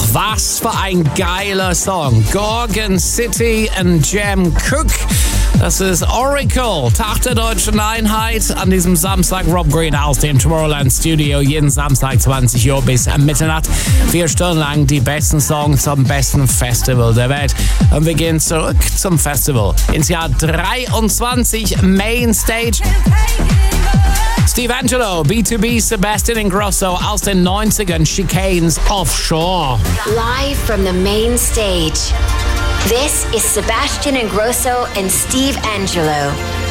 was für ein geiler Song. Gorgon City und Jam Cook. Das ist Oracle, Tag der Deutschen Einheit. An diesem Samstag Rob Green aus dem Tomorrowland Studio. Jeden Samstag 20 Uhr bis Mitternacht. 4 Stunden lang die besten Songs zum besten Festival der Welt. Und wir gehen zurück zum Festival ins Jahr 23, Mainstage. Steve Angelo, B2B, Sebastian Ingrosso aus den 90ern, Chicanes Offshore. Live from the main stage. This is Sebastian Ingrosso and Steve Angelo.